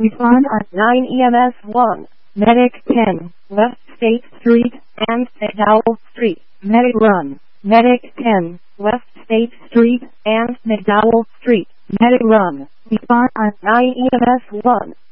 Respond on 9 EMS 1. Medic 10, West State Street and McDowell Street. Medic run. Medic 10, West State Street and McDowell Street. Medic run. Respond on 9 EMS 1.